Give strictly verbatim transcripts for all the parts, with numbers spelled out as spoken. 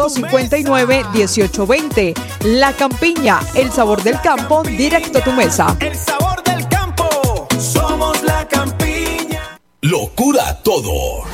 dos cinco nueve, uno ocho dos cero. La Campiña, el sabor del campo, directo a tu mesa. El sabor del campo, somos La Campiña. Locura todo.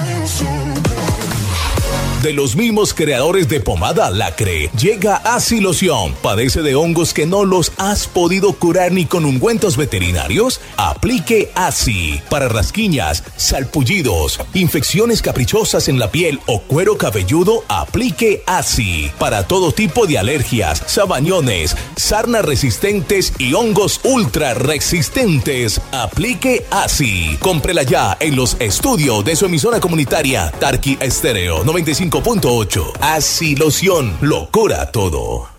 De los mismos creadores de pomada Lacre, llega Así Loción. ¿Padece de hongos que no los has podido curar ni con ungüentos veterinarios? Aplique Así. Para rasquiñas, salpullidos, infecciones caprichosas en la piel o cuero cabelludo, aplique Así. Para todo tipo de alergias, sabañones, sarnas resistentes y hongos ultra resistentes, aplique Así. Cómprela ya en los estudios de su emisora comunitaria Tarqui Estéreo noventa y cinco punto ocho. Así Loción, lo cura todo.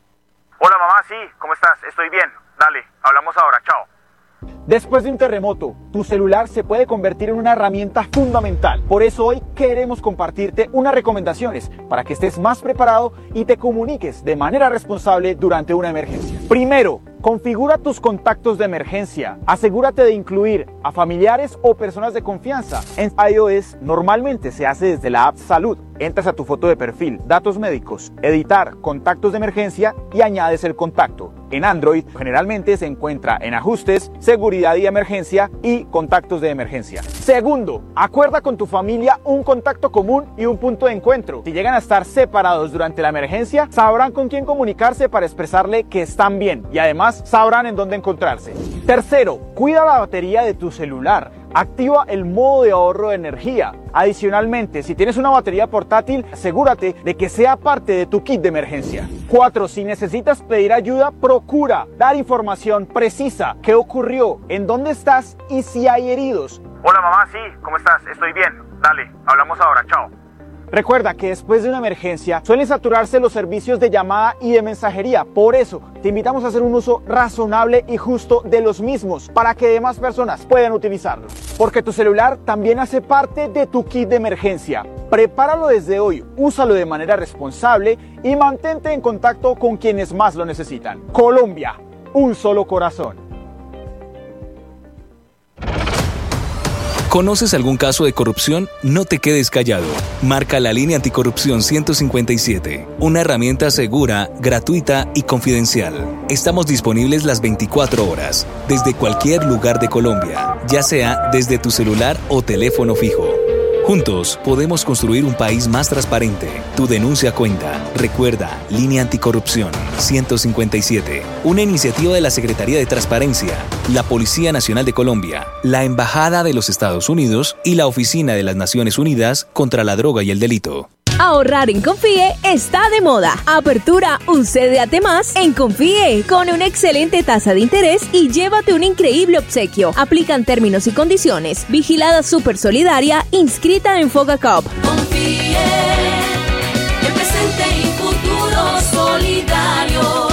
Hola mamá, sí, ¿cómo estás? Estoy bien. Dale, hablamos ahora, chao. Después de un terremoto, tu celular se puede convertir en una herramienta fundamental. Por eso hoy queremos compartirte unas recomendaciones para que estés más preparado y te comuniques de manera responsable durante una emergencia. Primero, configura tus contactos de emergencia. Asegúrate de incluir a familiares o personas de confianza. En iOS normalmente se hace desde la app Salud. Entras a tu foto de perfil, datos médicos, editar contactos de emergencia y añades el contacto. En Android generalmente se encuentra en ajustes, seguridad y emergencia y contactos de emergencia. Segundo, acuerda con tu familia un contacto común y un punto de encuentro. Si llegan a estar separados durante la emergencia, sabrán con quién comunicarse para expresarle que están bien y además sabrán en dónde encontrarse. Tercero, cuida la batería de tu celular. Activa el modo de ahorro de energía. Adicionalmente, si tienes una batería portátil, asegúrate de que sea parte de tu kit de emergencia. Cuatro, si necesitas pedir ayuda, procura dar información precisa. ¿Qué ocurrió? ¿En dónde estás? Y si hay heridos. Hola mamá, sí, ¿cómo estás? Estoy bien. Dale, hablamos ahora, chao. Recuerda que después de una emergencia suelen saturarse los servicios de llamada y de mensajería. Por eso, te invitamos a hacer un uso razonable y justo de los mismos para que demás personas puedan utilizarlos. Porque tu celular también hace parte de tu kit de emergencia. Prepáralo desde hoy, úsalo de manera responsable y mantente en contacto con quienes más lo necesitan. Colombia, un solo corazón. ¿Conoces algún caso de corrupción? No te quedes callado. Marca la línea anticorrupción ciento cincuenta y siete, una herramienta segura, gratuita y confidencial. Estamos disponibles las veinticuatro horas, desde cualquier lugar de Colombia, ya sea desde tu celular o teléfono fijo. Juntos podemos construir un país más transparente. Tu denuncia cuenta. Recuerda, Línea Anticorrupción ciento cincuenta y siete. Una iniciativa de la Secretaría de Transparencia, la Policía Nacional de Colombia, la Embajada de los Estados Unidos y la Oficina de las Naciones Unidas contra la Droga y el Delito. Ahorrar en Confíe está de moda. Apertura un C D A T más en Confíe con una excelente tasa de interés y llévate un increíble obsequio. Aplican términos y condiciones. Vigilada Super Solidaria, inscrita en Fogacop. Confíe, el presente y futuro solidario.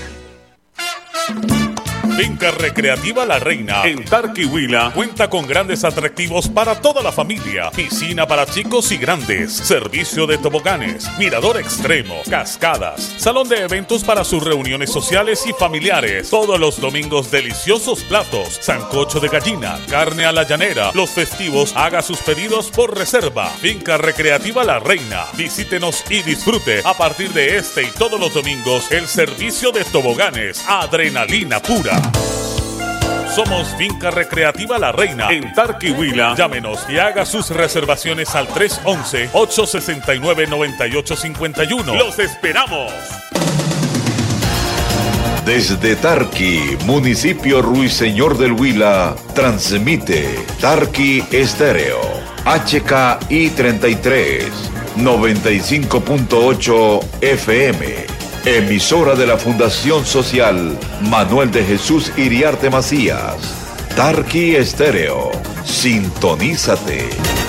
Finca Recreativa La Reina en Tarquihuila cuenta con grandes atractivos para toda la familia. Piscina para chicos y grandes, servicio de toboganes, mirador extremo, cascadas, salón de eventos para sus reuniones sociales y familiares. Todos los domingos deliciosos platos, sancocho de gallina, carne a la llanera. Los festivos haga sus pedidos por reserva. Finca Recreativa La Reina. Visítenos y disfrute a partir de este y todos los domingos el servicio de toboganes, adrenalina pura. Somos Finca Recreativa La Reina en Tarquihuila. Llámenos y haga sus reservaciones al tres once, ocho sesenta y nueve, noventa y ocho cincuenta y uno. ¡Los esperamos! Desde Tarqui, municipio Ruiseñor del Huila, transmite Tarqui Estéreo, H K I treinta y tres, noventa y cinco punto ocho F M. Emisora de la Fundación Social Manuel de Jesús Iriarte Macías. Tarqui Estéreo. Sintonízate.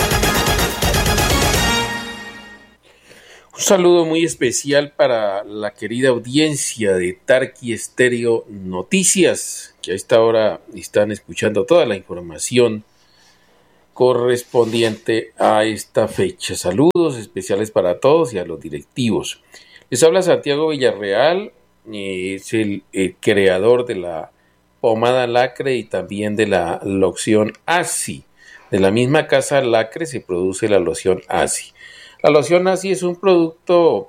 Un saludo muy especial para la querida audiencia de Tarqui Estéreo Noticias, que a esta hora están escuchando toda la información correspondiente a esta fecha. Saludos especiales para todos y a los directivos. Les habla Santiago Villarreal, eh, es el, el creador de la pomada Lacre y también de la loción Así. De la misma casa Lacre se produce la loción Así. La loción ASI es un producto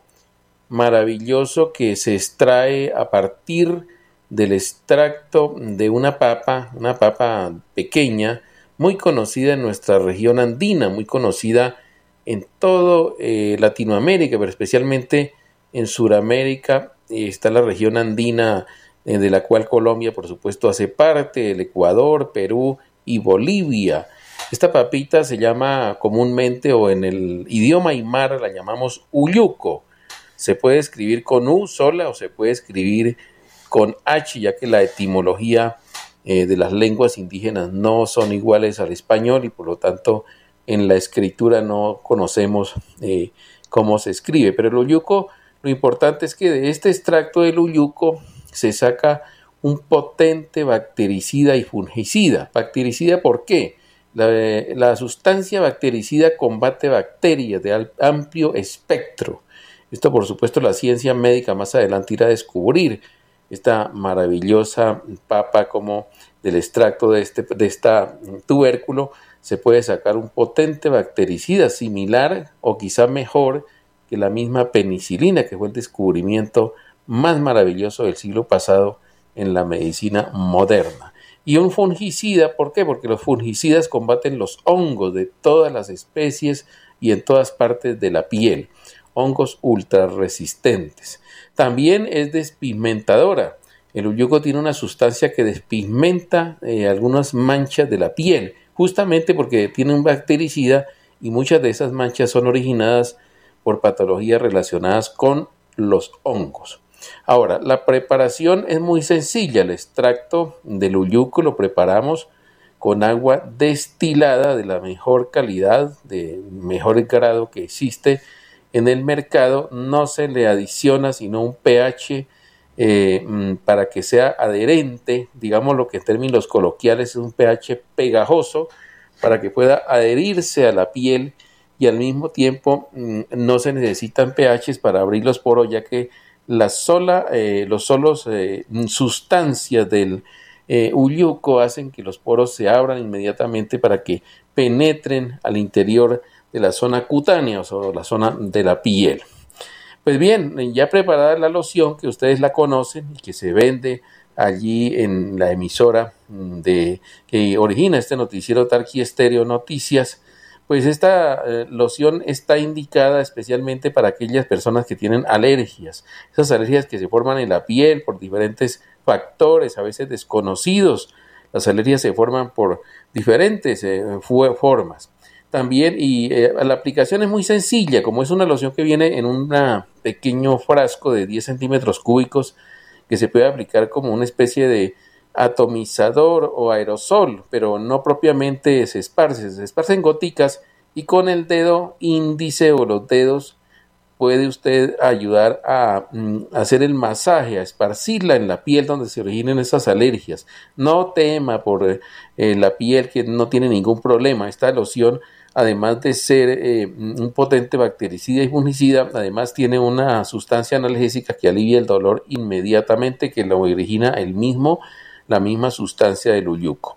maravilloso que se extrae a partir del extracto de una papa, una papa pequeña, muy conocida en nuestra región andina, muy conocida en todo eh, Latinoamérica, pero especialmente en Sudamérica. Eh, está la región andina, eh, de la cual Colombia, por supuesto, hace parte, el Ecuador, Perú y Bolivia. Esta papita se llama comúnmente, o en el idioma aymara la llamamos uyuco. Se puede escribir con U sola o se puede escribir con H, ya que la etimología eh, de las lenguas indígenas no son iguales al español y por lo tanto en la escritura no conocemos eh, cómo se escribe. Pero el uyuco, lo importante es que de este extracto del uyuco se saca un potente bactericida y fungicida. Bactericida, ¿por qué? La, la sustancia bactericida combate bacterias de amplio espectro. Esto, por supuesto, la ciencia médica más adelante irá a descubrir esta maravillosa papa, como del extracto de, este, de esta tubérculo se puede sacar un potente bactericida similar o quizá mejor que la misma penicilina, que fue el descubrimiento más maravilloso del siglo pasado en la medicina moderna. Y un fungicida, ¿por qué? Porque los fungicidas combaten los hongos de todas las especies y en todas partes de la piel, hongos ultra resistentes. También es despigmentadora. El uyuco tiene una sustancia que despigmenta eh, algunas manchas de la piel, justamente porque tiene un bactericida y muchas de esas manchas son originadas por patologías relacionadas con los hongos. Ahora, la preparación es muy sencilla. El extracto del uyuco lo preparamos con agua destilada de la mejor calidad, de mejor grado que existe en el mercado. No se le adiciona sino un pH eh, para que sea adherente, digamos lo que en términos coloquiales es un pH pegajoso, para que pueda adherirse a la piel, y al mismo tiempo no se necesitan pHs para abrir los poros, ya que la sola, eh, los solos eh, sustancias del eh, uyuco hacen que los poros se abran inmediatamente para que penetren al interior de la zona cutánea, o la zona de la piel. Pues bien, ya preparada la loción, que ustedes la conocen y que se vende allí en la emisora de que origina este noticiero Tarqui Estéreo Noticias, pues esta eh, loción está indicada especialmente para aquellas personas que tienen alergias, esas alergias que se forman en la piel por diferentes factores, a veces desconocidos. Las alergias se forman por diferentes eh, formas. También, y eh, la aplicación es muy sencilla, como es una loción que viene en un pequeño frasco de diez centímetros cúbicos, que se puede aplicar como una especie de atomizador o aerosol, pero no propiamente se esparce, se esparce en goticas, y con el dedo índice o los dedos puede usted ayudar a, a hacer el masaje, a esparcirla en la piel donde se originen esas alergias. No tema por eh, la piel, que no tiene ningún problema. Esta loción, además de ser eh, un potente bactericida y fungicida, además tiene una sustancia analgésica que alivia el dolor inmediatamente, que lo origina el mismo la misma sustancia del uyuco.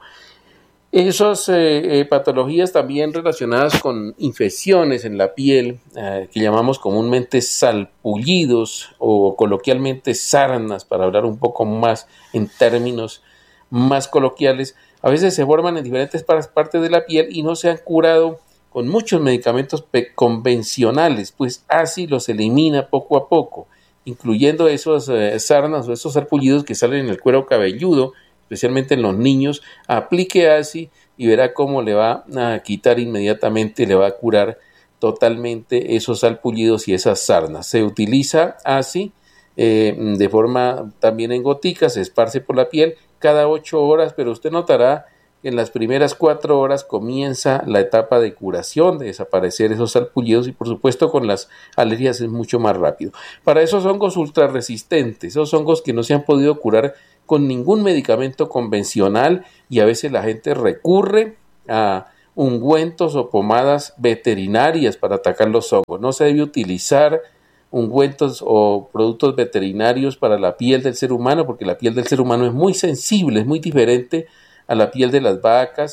Esas eh, eh, patologías también relacionadas con infecciones en la piel, eh, que llamamos comúnmente salpullidos o coloquialmente sarnas, para hablar un poco más en términos más coloquiales, a veces se forman en diferentes partes de la piel y no se han curado con muchos medicamentos convencionales, pues así los elimina poco a poco, incluyendo esos eh, sarnas o esos sarpullidos que salen en el cuero cabelludo, especialmente en los niños. Aplique ASI y verá cómo le va a quitar inmediatamente, le va a curar totalmente esos sarpullidos y esas sarnas. Se utiliza ASI eh, de forma también en goticas, se esparce por la piel cada ocho horas, pero usted notará que en las primeras cuatro horas comienza la etapa de curación, de desaparecer esos sarpullidos, y por supuesto con las alergias es mucho más rápido. Para esos hongos ultra resistentes, esos hongos que no se han podido curar con ningún medicamento convencional, y a veces la gente recurre a ungüentos o pomadas veterinarias para atacar los hongos. No se debe utilizar ungüentos o productos veterinarios para la piel del ser humano, porque la piel del ser humano es muy sensible, es muy diferente a la piel de las vacas,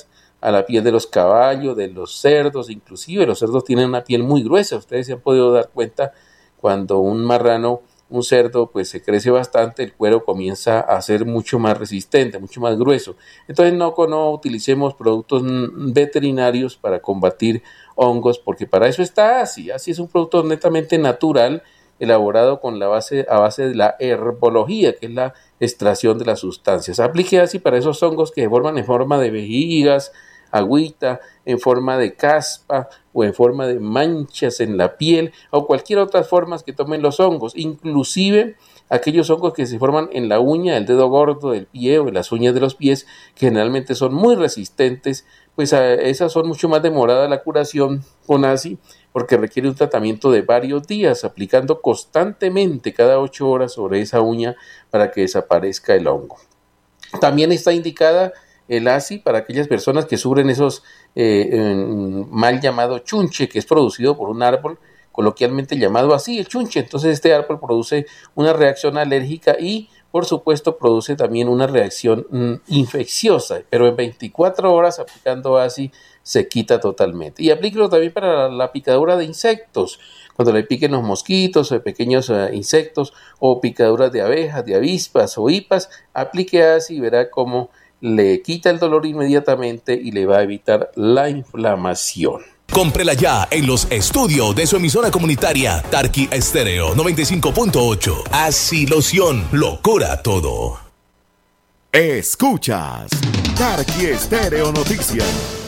a la piel de los caballos, de los cerdos, inclusive los cerdos tienen una piel muy gruesa. Ustedes se han podido dar cuenta cuando un marrano, un cerdo, pues se crece bastante, el cuero comienza a ser mucho más resistente, mucho más grueso. Entonces no, no utilicemos productos veterinarios para combatir hongos, porque para eso está ASI. ASI es un producto netamente natural, elaborado con la base, a base de la herbología, que es la extracción de las sustancias. Aplique ASI para esos hongos que se forman en forma de vejigas, agüita, en forma de caspa o en forma de manchas en la piel o cualquier otra forma que tomen los hongos, inclusive aquellos hongos que se forman en la uña, el dedo gordo del pie o en las uñas de los pies, que generalmente son muy resistentes, pues a esas son mucho más demorada la curación con ASI, porque requiere un tratamiento de varios días, aplicando constantemente cada ocho horas sobre esa uña para que desaparezca el hongo. También está indicada el ASI para aquellas personas que sufren esos eh, mal llamado chunche, que es producido por un árbol coloquialmente llamado así, el chunche. Entonces este árbol produce una reacción alérgica y por supuesto produce también una reacción mm, infecciosa, pero en veinticuatro horas aplicando ASI se quita totalmente. Y aplíquelo también para la, la picadura de insectos, cuando le piquen los mosquitos o pequeños uh, insectos o picaduras de abejas, de avispas o hipas, aplique ASI y verá cómo le quita el dolor inmediatamente y le va a evitar la inflamación. Cómprela ya en los estudios de su emisora comunitaria Tarqui Estéreo noventa y cinco punto ocho. ASI Loción lo cura todo. Escuchas Tarqui Estéreo Noticias.